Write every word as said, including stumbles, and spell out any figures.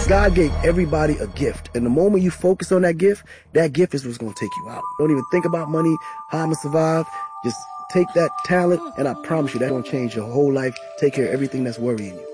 God gave everybody a gift. And the moment you focus on that gift, that gift is what's going to take you out. Don't even think about money, how I'm going to survive. Just take that talent, and I promise you that's going to change your whole life. Take care of everything that's worrying you.